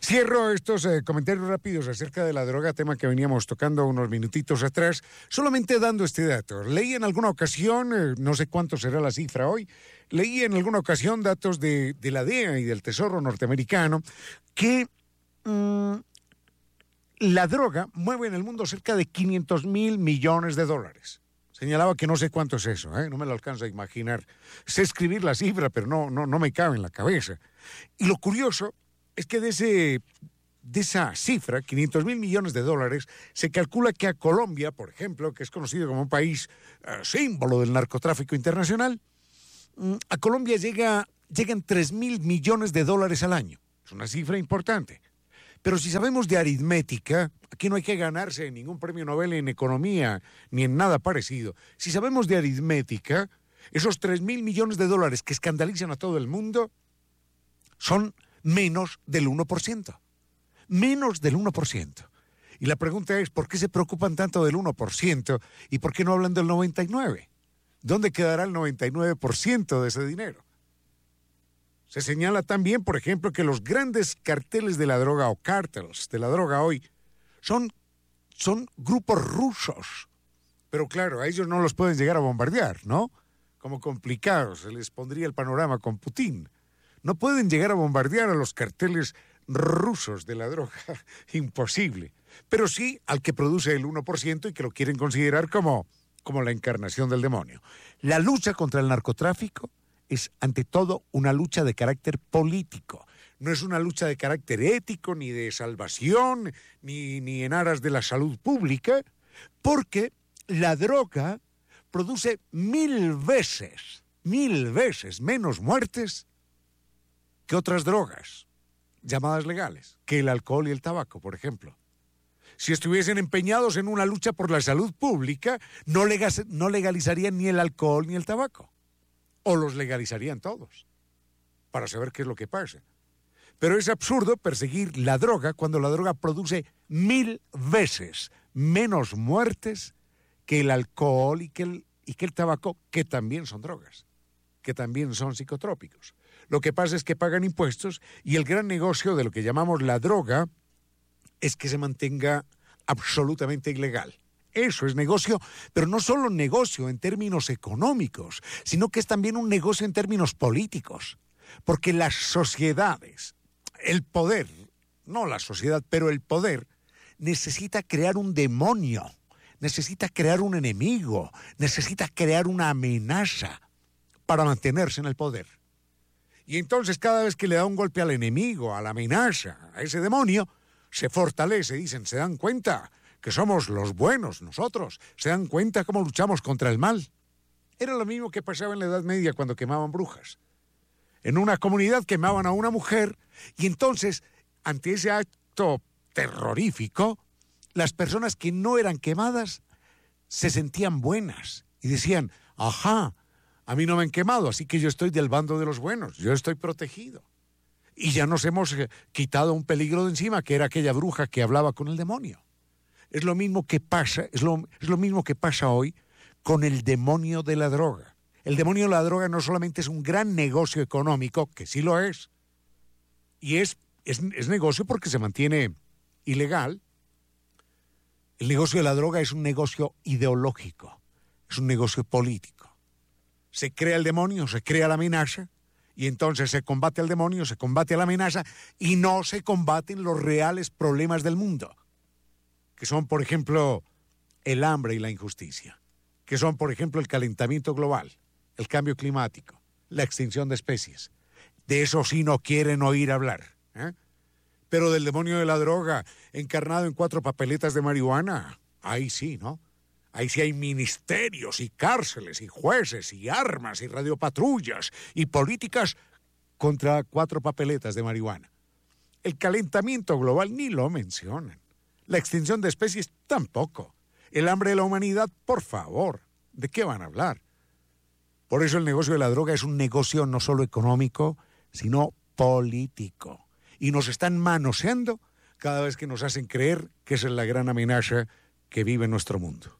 Cierro estos comentarios rápidos acerca de la droga, tema que veníamos tocando unos minutitos atrás, solamente dando este dato. Leí en alguna ocasión, no sé cuánto será la cifra hoy, leí en alguna ocasión datos de la DEA y del Tesoro norteamericano que la droga mueve en el mundo cerca de 500,000 millones de dólares. Señalaba que no sé cuánto es eso, no me lo alcanzo a imaginar. Sé escribir la cifra, pero no me cabe en la cabeza. Y lo curioso es que de esa cifra, 500,000 millones de dólares, se calcula que a Colombia, por ejemplo, que es conocido como un país símbolo del narcotráfico internacional, a Colombia llegan 3,000 millones de dólares al año. Es una cifra importante. Pero si sabemos de aritmética, aquí no hay que ganarse ningún premio Nobel en economía ni en nada parecido. Si sabemos de aritmética, esos 3,000 millones de dólares que escandalizan a todo el mundo son menos del 1%. Menos del 1%. Y la pregunta es, ¿por qué se preocupan tanto del 1% y por qué no hablan del 99%? ¿Dónde quedará el 99% de ese dinero? Se señala también, por ejemplo, que los grandes carteles de la droga o cárteles de la droga hoy son grupos rusos. Pero claro, a ellos no los pueden llegar a bombardear, ¿no? Como complicados, se les pondría el panorama con Putin. No pueden llegar a bombardear a los carteles rusos de la droga, imposible. Pero sí al que produce el 1% y que lo quieren considerar como la encarnación del demonio. La lucha contra el narcotráfico es ante todo una lucha de carácter político. No es una lucha de carácter ético, ni de salvación, ni en aras de la salud pública, porque la droga produce 1,000 veces menos muertes que otras drogas llamadas legales, que el alcohol y el tabaco, por ejemplo. Si estuviesen empeñados en una lucha por la salud pública, no legalizarían ni el alcohol ni el tabaco. O los legalizarían todos, para saber qué es lo que pasa. Pero es absurdo perseguir la droga cuando la droga produce 1,000 veces menos muertes que el alcohol y que el tabaco, que también son drogas, que también son psicotrópicos. Lo que pasa es que pagan impuestos y el gran negocio de lo que llamamos la droga es que se mantenga absolutamente ilegal. Eso es negocio, pero no solo negocio en términos económicos, sino que es también un negocio en términos políticos. Porque las sociedades, el poder, no la sociedad, pero el poder, necesita crear un demonio, necesita crear un enemigo, necesita crear una amenaza para mantenerse en el poder. Y entonces cada vez que le da un golpe al enemigo, a la amenaza, a ese demonio, se fortalece, dicen, se dan cuenta que somos los buenos nosotros, se dan cuenta cómo luchamos contra el mal. Era lo mismo que pasaba en la Edad Media cuando quemaban brujas. En una comunidad quemaban a una mujer y entonces, ante ese acto terrorífico, las personas que no eran quemadas se sentían buenas y decían, ajá, a mí no me han quemado, así que yo estoy del bando de los buenos, yo estoy protegido. Y ya nos hemos quitado un peligro de encima, que era aquella bruja que hablaba con el demonio. Es lo mismo que pasa, es lo mismo que pasa hoy con el demonio de la droga. El demonio de la droga no solamente es un gran negocio económico, que sí lo es, y es negocio porque se mantiene ilegal. El negocio de la droga es un negocio ideológico, es un negocio político. Se crea el demonio, se crea la amenaza, y entonces se combate al demonio, se combate a la amenaza, y no se combaten los reales problemas del mundo, que son, por ejemplo, el hambre y la injusticia, que son, por ejemplo, el calentamiento global, el cambio climático, la extinción de especies. De eso sí no quieren oír hablar, Pero del demonio de la droga, encarnado en 4 papeletas de marihuana, ahí sí, ¿no? Ahí sí hay ministerios y cárceles y jueces y armas y radiopatrullas y políticas contra 4 papeletas de marihuana. El calentamiento global ni lo mencionan. La extinción de especies tampoco. El hambre de la humanidad, por favor, ¿de qué van a hablar? Por eso el negocio de la droga es un negocio no solo económico, sino político. Y nos están manoseando cada vez que nos hacen creer que esa es la gran amenaza que vive nuestro mundo.